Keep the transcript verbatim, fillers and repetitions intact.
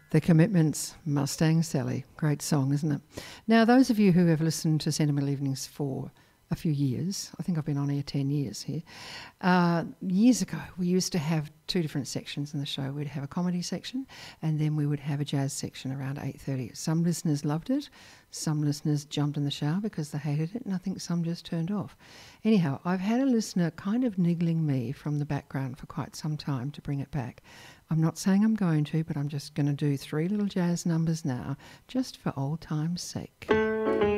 The Commitments, Mustang Sally. Great song, isn't it? Now, those of you who have listened to Sentimental Evenings for a few years, I think I've been on here ten years here, uh, years ago we used to have two different sections in the show. We'd have a comedy section and then we would have a jazz section around eight thirty. Some listeners loved it, some listeners jumped in the shower because they hated it, and I think some just turned off. Anyhow, I've had a listener kind of niggling me from the background for quite some time to bring it back. I'm not saying I'm going to, but I'm just going to do three little jazz numbers now, just for old time's sake.